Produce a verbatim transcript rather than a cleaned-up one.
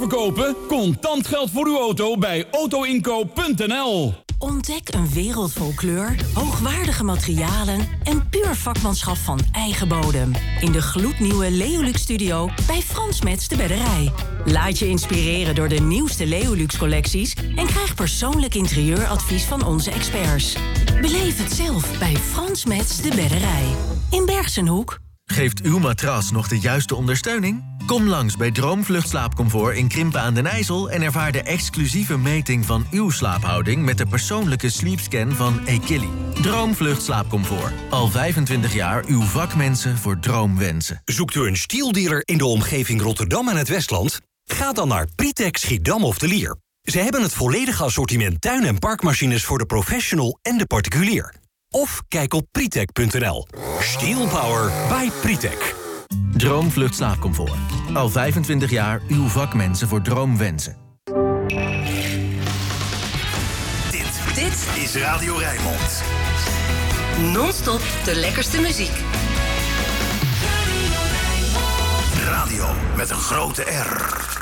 verkopen? Contant geld voor uw auto bij auto inkoop punt n l. Ontdek een wereld vol kleur, hoogwaardige materialen en puur vakmanschap van eigen bodem. In de gloednieuwe Leolux Studio bij Frans Metz de Bedderij. Laat je inspireren door de nieuwste Leolux collecties en krijg persoonlijk interieuradvies van onze experts. Beleef het zelf bij Frans Metz de Bedderij. In Bergsenhoek. Geeft uw matras nog de juiste ondersteuning? Kom langs bij Droomvlucht Slaapcomfort in Krimpen aan den IJssel en ervaar de exclusieve meting van uw slaaphouding met de persoonlijke sleepscan van Equilly. Droomvlucht Slaapcomfort. Al vijfentwintig jaar uw vakmensen voor droomwensen. Zoekt u een stieldealer in de omgeving Rotterdam en het Westland? Ga dan naar Pritek Schiedam of de Lier. Ze hebben het volledige assortiment tuin- en parkmachines voor de professional en de particulier. Of kijk op pritek punt n l. Steel Power by Pritek. Droomvlucht Slaapcomfort. Al vijfentwintig jaar uw vakmensen voor droomwensen. Dit, dit is Radio Rijnmond. Non-stop de lekkerste muziek. Radio met een grote R.